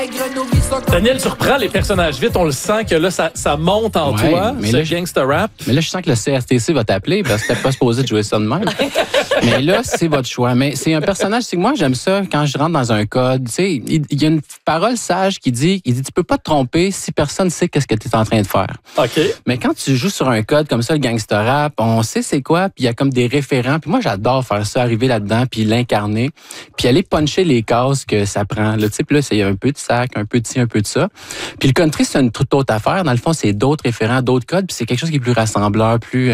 Daniel, tu reprends les personnages vite, on le sent que là, ça monte en toi, ce gangster rap. Mais là, je sens que le CRTC va t'appeler parce que t'es pas supposé de jouer ça de même. Mais là, c'est votre choix. Mais c'est un personnage, c'est que moi, j'aime ça quand je rentre dans un code. Tu sais, il y a une parole sage qui dit, tu peux pas te tromper si personne sait qu'est-ce que tu es en train de faire. OK. Mais quand tu joues sur un code comme ça, le gangster rap, on sait c'est quoi, puis il y a comme des référents. Puis moi, j'adore faire ça, arriver là-dedans, puis l'incarner, puis aller puncher les cases que ça prend. Là, tu sais, puis là, c'est un peu de sac, un peu de ci, un peu de ça. Puis le country, c'est une toute autre affaire. Dans le fond, c'est d'autres référents, d'autres codes, puis c'est quelque chose qui est plus rassembleur, plus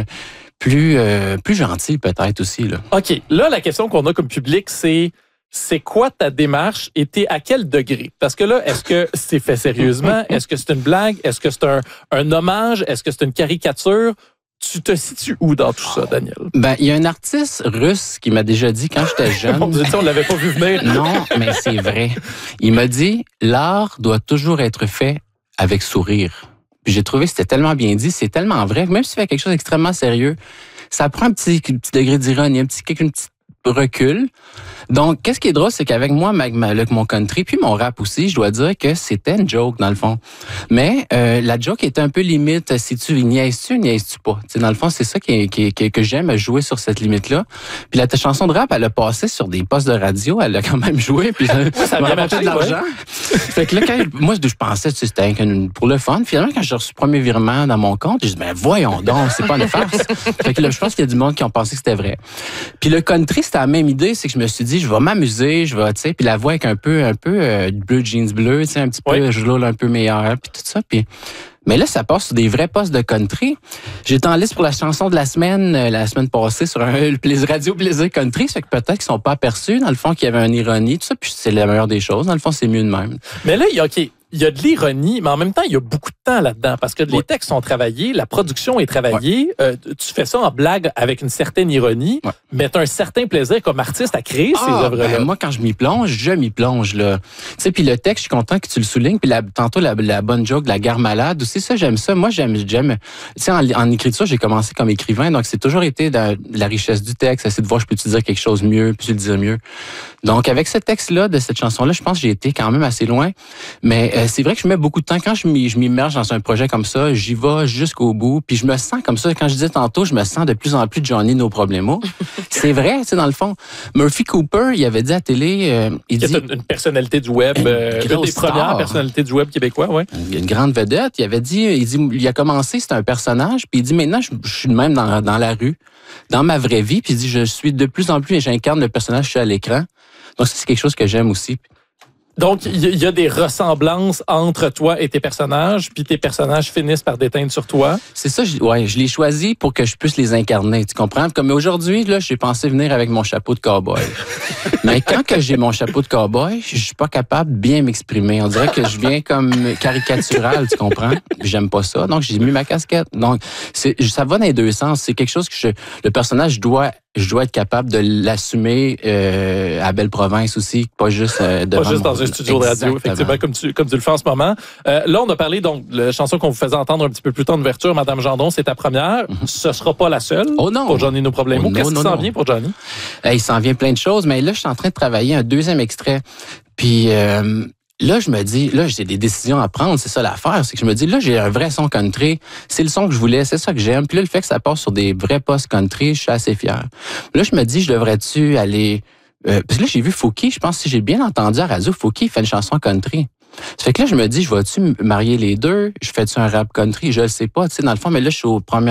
gentil peut-être aussi. Là. OK. Là, la question qu'on a comme public, c'est quoi ta démarche et t'es à quel degré? Parce que là, est-ce que c'est fait sérieusement? Est-ce que c'est une blague? Est-ce que c'est un hommage? Est-ce que c'est une caricature? Tu te situes où dans tout ça, Daniel? Ben, il y a un artiste russe qui m'a déjà dit quand j'étais jeune. On l'avait pas vu venir. Non, mais c'est vrai. Il m'a dit, l'art doit toujours être fait avec sourire. Puis j'ai trouvé que c'était tellement bien dit, c'est tellement vrai. Même si tu fais quelque chose d'extrêmement sérieux, ça prend un petit degré d'ironie, un petit recul. Donc, qu'est-ce qui est drôle, c'est qu'avec moi, avec mon country, puis mon rap aussi, je dois dire que c'était une joke, dans le fond. Mais la joke était un peu limite, si tu niaises-tu ou niaises-tu pas. T'sais, dans le fond, c'est ça que j'aime, jouer sur cette limite-là. Puis la chanson de rap, elle a passé sur des postes de radio, elle a quand même joué, puis ça m'a rapporté de l'argent. Fait que là, moi, je pensais que c'était pour le fun. Finalement, quand j'ai reçu le premier virement dans mon compte, j'ai dit, ben voyons donc, c'est pas une farce. Fait que là, je pense qu'il y a du monde qui ont pensé que c'était vrai. Puis le country, c'était la même idée, c'est que je me suis dit, je vais m'amuser, tu sais, puis la voix avec un peu bleu jeans bleu, tu sais, un petit peu, je roule un peu meilleur, puis tout ça, puis... Mais là, ça passe sur des vrais postes de country. J'étais en liste pour la chanson de la semaine passée, sur un Radio Plaisir Country, ça fait que peut-être qu'ils sont pas aperçus, dans le fond, qu'il y avait une ironie, tout ça, puis c'est la meilleure des choses. Dans le fond, c'est mieux de même. Mais là, il y a de l'ironie, mais en même temps, il y a beaucoup de temps là-dedans, parce que les textes sont travaillés, la production est travaillée, tu fais ça en blague avec une certaine ironie, mais tu as un certain plaisir comme artiste à créer ces œuvres-là. Ben, moi, quand je m'y plonge, là. Tu sais, puis le texte, je suis content que tu le soulignes, puis tantôt, la bonne joke de la gare malade aussi, ça, j'aime ça. Moi, j'aime. Tu sais, en écriture, j'ai commencé comme écrivain, donc c'est toujours été de la richesse du texte, essayer de voir, je peux-tu dire quelque chose mieux, puis tu le dire mieux. Donc, avec ce texte-là, de cette chanson-là, je pense que j'ai été quand même assez loin, mais c'est vrai que je mets beaucoup de temps. Quand je m'immerge dans un projet comme ça, j'y vais jusqu'au bout. Puis je me sens comme ça. Quand je disais tantôt, je me sens de plus en plus Johnny No Problemo. C'est vrai, tu sais, dans le fond. Murphy Cooper, il avait dit à la télé... il dit une personnalité du web, une des premières personnalités du web québécois, ouais. Une grande vedette. Il avait dit, il a commencé, c'était un personnage. Puis il dit, maintenant, je suis de même dans la rue, dans ma vraie vie. Puis il dit, je suis de plus en plus, et j'incarne le personnage que je suis à l'écran. Donc, c'est quelque chose que j'aime aussi. Donc, il y a des ressemblances entre toi et tes personnages, puis tes personnages finissent par déteindre sur toi. C'est ça, je l'ai choisi pour que je puisse les incarner, tu comprends? Comme aujourd'hui, là, j'ai pensé venir avec mon chapeau de cow-boy. Mais quand que j'ai mon chapeau de cow-boy, je suis pas capable de bien m'exprimer. On dirait que je viens comme caricatural, tu comprends? J'aime pas ça, donc j'ai mis ma casquette. Donc, ça va dans les deux sens. C'est quelque chose que le personnage je dois être capable de l'assumer à Belle-Province aussi, pas juste devant pas juste dans un studio de radio, effectivement, comme tu le fais en ce moment. Là, on a parlé donc de la chanson qu'on vous faisait entendre un petit peu plus tôt en ouverture, Madame Gendron, c'est ta première. Ce sera pas la seule pour Johnny No Problemo. Qu'est-ce qui s'en vient pour Johnny? Il s'en vient plein de choses, mais là, je suis en train de travailler un deuxième extrait. Puis là, je me dis, là, j'ai des décisions à prendre, c'est ça l'affaire, c'est que je me dis, là, j'ai un vrai son country, c'est le son que je voulais, c'est ça que j'aime. Puis là, le fait que ça passe sur des vrais postes country, je suis assez fier. Là, je me dis, je devrais-tu aller... parce que là, j'ai vu Fouki, je pense, si j'ai bien entendu à la radio, Fouki fait une chanson country. Ça fait que là, je me dis, je vais-tu marier les deux? Je fais-tu un rap country? Je le sais pas, tu sais, dans le fond, mais là, je suis au premier